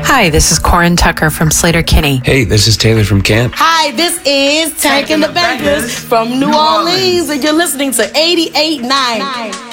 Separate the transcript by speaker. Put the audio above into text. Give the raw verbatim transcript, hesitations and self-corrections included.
Speaker 1: Hi, this is Corin Tucker from Slater Kinney.
Speaker 2: Hey, this is Taylor from Camp.
Speaker 3: Hi, this is Tank and the Bangers from New Orleans, and you're listening to eighty-eight point nine.